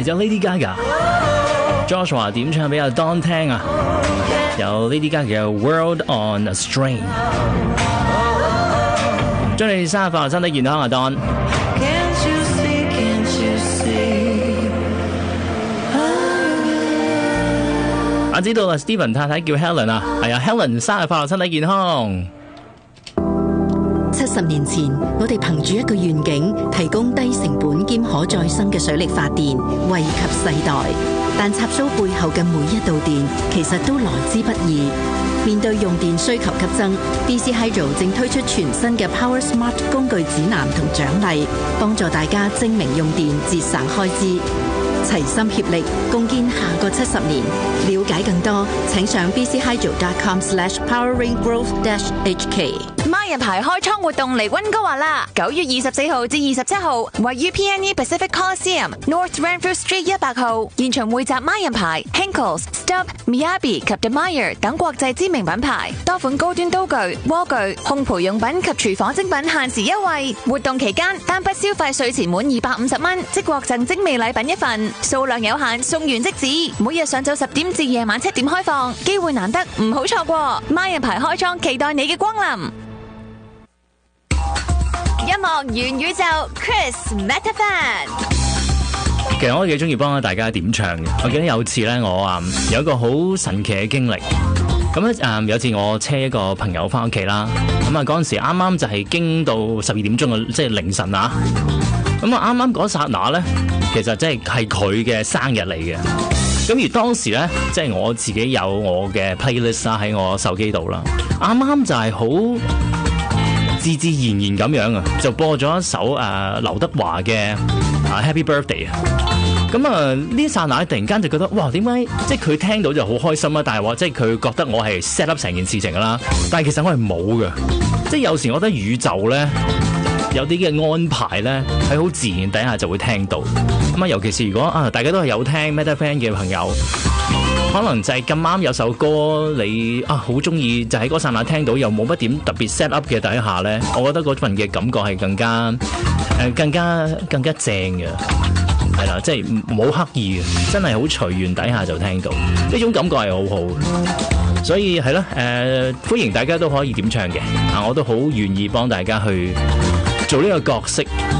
嚟自 Lady Gaga。Joshua 點唱俾阿 Don 聽啊？有 Lady Gaga 嘅 World on a String。祝你生日快樂，身體健康啊 Don。我知道啦 ，Steven 太太叫 Helen 啊，係啊 ，Helen 生日快樂，身體健康。 70年前，我哋憑住一個願景，提供低成本兼可再生嘅水力發電，惠及世代。但插蘇背後嘅每一度電，其實都來之不易。面對用電需求急增 ，BC Hydro 正推出全新嘅 Power Smart 工具指南同獎勵，幫助大家精明用電，節省開支。齊心協力，共建下個70年。了解更多，請上 bchydro.com/poweringrowth-hk。 孖人牌開倉活動嚟溫哥華啦！9月24號至27號，位於 PNE Pacific Coliseum North Renfrew Street 100號，現場匯集孖人牌、Henckels、Stubb、Miyabi 及 De Meyer 等國際知名品牌，多款高端刀具、鍋具、烘焙用品及廚房精品限時優惠。活動期間，單筆消費稅前滿250蚊，即獲贈精美禮品一份，數量有限，送完即止。每日上晝10點至夜晚7點開放，機會難得，唔好錯過。孖人牌開倉，期待你嘅光臨。音樂元宇宙 Chris Metafan。 其實我都幾中意幫大家點唱嘅。我記得有次咧，我有一個好神奇嘅經歷。咁咧有次我車一個朋友翻屋企啦，咁啊嗰陣時啱啱就係經到12點鐘嘅，即係凌晨啊。咁啊啱啱嗰剎那咧，其實即係佢嘅生日嚟嘅。咁而當時咧，即係我自己有我嘅 playlist 啦喺我手機度啦，啱啱就係好自自然然咁樣啊，就播咗一首劉德華嘅Happy Birthday 啊！咁呢剎那突然間就覺得哇，點解即係佢聽到就好開心啊？但係話即係佢覺得我係 set up 成件事情㗎啦，但係其實我係冇嘅。即係有時我覺得宇宙咧有啲嘅安排咧喺好自然底下就會聽到。咁尤其是如果大家都係有聽 Metafan 嘅朋友，可能就係咁啱有首歌你好中意，就喺嗰剎那聽到，又冇乜點特別 set up 嘅底下咧，我覺得嗰份嘅感覺係更加正嘅，係啦，即係唔好刻意嘅，真係好隨緣底下就聽到，呢種感覺係好好嘅。所以係咯，歡迎大家都可以點唱嘅，我都好願意幫大家去做呢個角色。